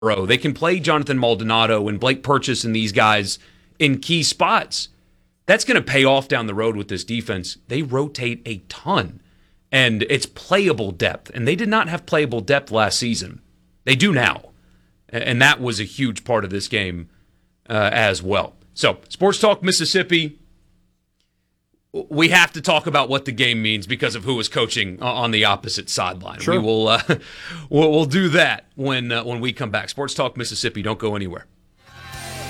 row. They can play Jonathan Maldonado and Blake Purchase and these guys in key spots. That's going to pay off down the road with this defense. They rotate a ton, and it's playable depth. And they did not have playable depth last season. They do now, and that was a huge part of this game as well. So, Sports Talk Mississippi, we have to talk about what the game means because of who is coaching on the opposite sideline. Sure. We'll do that when we come back. Sports Talk Mississippi, don't go anywhere.